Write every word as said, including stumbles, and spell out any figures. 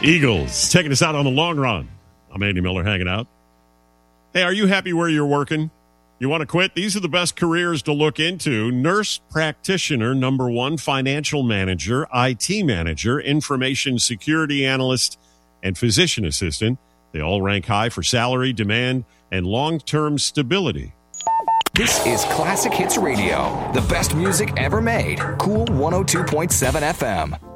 Eagles taking us out on the long run. I'm Andy Miller hanging out. Hey, are you happy where you're working? You want to quit? These are the best careers to look into. Nurse practitioner, number one, financial manager, I T manager, information security analyst, and physician assistant. They all rank high for salary, demand, and long-term stability. This is Classic Hits Radio, the best music ever made. Cool one oh two point seven F M.